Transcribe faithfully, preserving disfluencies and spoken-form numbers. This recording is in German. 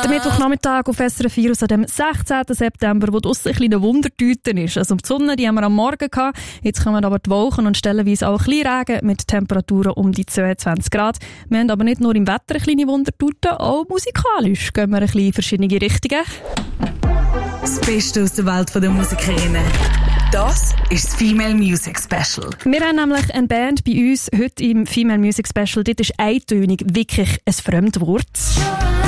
Der Mittwochnachmittag auf S R F vier aus dem sechzehnten September, wo draussen ein kleiner Wundertüte ist. Also die Sonne, die haben wir am Morgen gehabt. Jetzt kommen aber die Wolken und stellenweise auch ein bisschen Regen mit Temperaturen um die zweiundzwanzig Grad. Wir haben aber nicht nur im Wetter eine kleine Wundertüte, auch musikalisch gehen wir ein bisschen in verschiedene Richtungen. Das Beste aus der Welt der Musikerinnen. Das ist das Female Music Special. Wir haben nämlich eine Band bei uns heute im Female Music Special. Dort ist eintönig wirklich ein Fremdwort.